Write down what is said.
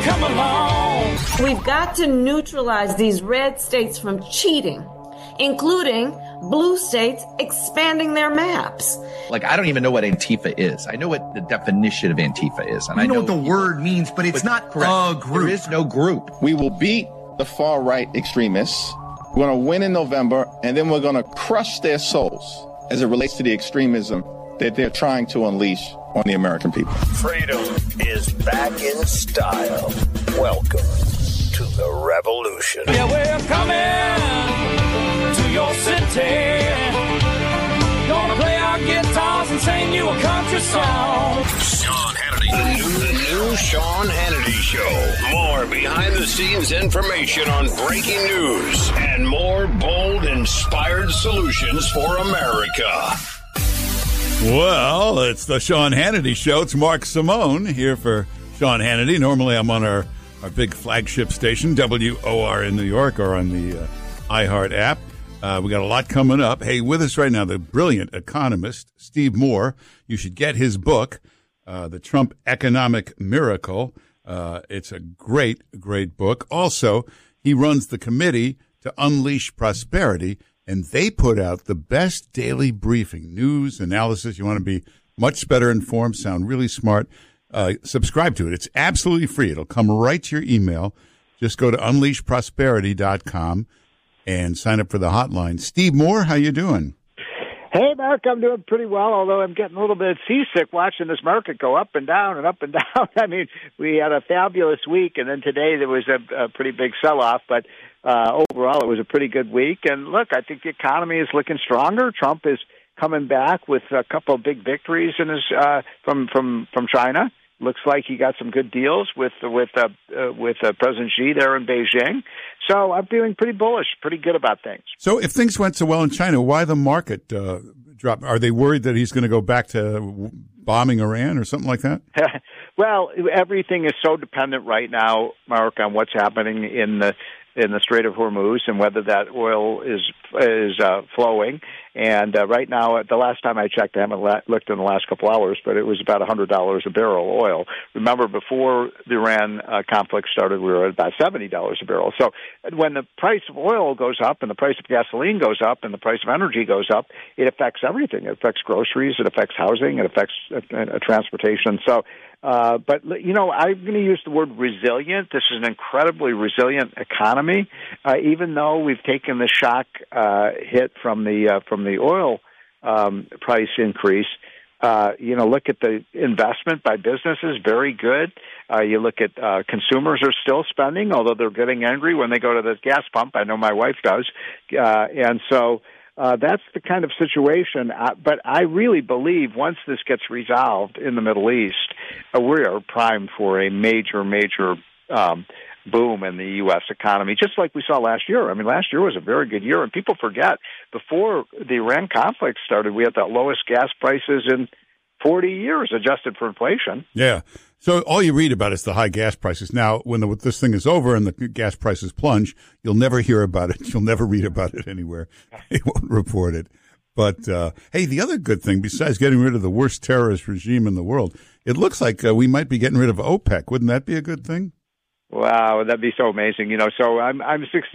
come along. We've got to neutralize these red states from cheating, including blue states expanding their maps. Like, I don't even know what Antifa is. I know what the definition of Antifa is. And I know what the word means, but it's not a group. There is no group. We will beat the far-right extremists. We're going to win in November, and then we're going to crush their souls as it relates to the extremism that they're trying to unleash on the American people. Freedom is back in style. Welcome to the revolution. Yeah, we're coming to your city. Gonna play our guitars and sing you a country song. Sean Hannity. The new Sean Hannity Show. More behind-the-scenes information on breaking news and more bold, inspired solutions for America. Well, it's the Sean Hannity Show. It's Mark Simone here for Sean Hannity. Normally I'm on our big flagship station, WOR in New York, or on the iHeart app. We got a lot coming up. Hey, with us right now, the brilliant economist, Steve Moore. You should get his book, The Trump Economic Miracle. It's a great, great book. Also, he runs the Committee to Unleash Prosperity, and they put out the best daily briefing, news, analysis. You want to be much better informed, sound really smart. Subscribe to it. It's absolutely free. It'll come right to your email. Just go to unleashprosperity.com and sign up for the hotline. Steve Moore, how you doing? Hey, Mark, I'm doing pretty well, although I'm getting a little bit seasick watching this market go up and down and up and down. I mean, we had a fabulous week, and then today there was a pretty big sell-off, but overall it was a pretty good week. And look, I think the economy is looking stronger. Trump is coming back with a couple of big victories in his from China. Looks like he got some good deals with President Xi there in Beijing. So I'm feeling pretty bullish, pretty good about things. So if things went so well in China, why the market drop? Are they worried that he's going to go back to bombing Iran or something like that? Well, everything is so dependent right now, Mark, on what's happening in the Strait of Hormuz and whether that oil is flowing. And right now, the last time I checked, I haven't looked in the last couple hours, but it was about $100 a barrel oil. Remember, before the Iran conflict started, we were at about $70 a barrel. So when the price of oil goes up and the price of gasoline goes up and the price of energy goes up, it affects everything. It affects groceries, it affects housing, it affects transportation. So, but, you know, I'm going to use the word resilient. This is an incredibly resilient economy, even though we've taken the shock hit from the oil price increase. You know, look at the investment by businesses, very good. You look at consumers are still spending, although they're getting angry when they go to the gas pump. I know my wife does. And so that's the kind of situation. But I really believe once this gets resolved in the Middle East, we are primed for a major boom in the U.S. economy, just like we saw last year. I mean, last year was a very good year, and people forget, before the Iran conflict started, we had the lowest gas prices in 40 years, adjusted for inflation. Yeah. So all you read about is the high gas prices. Now, when this thing is over and the gas prices plunge, you'll never hear about it. You'll never read about it anywhere. They won't report it. But, hey, the other good thing, besides getting rid of the worst terrorist regime in the world, it looks like we might be getting rid of OPEC. Wouldn't that be a good thing? Wow, that'd be so amazing. You know, so I'm 60